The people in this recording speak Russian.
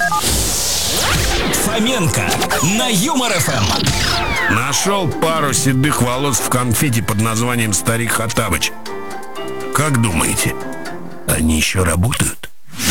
Фоменко на Юмор ФМ. Нашел пару седых волос в конфете под названием «Старик Хоттабыч». Как думаете, они еще работают?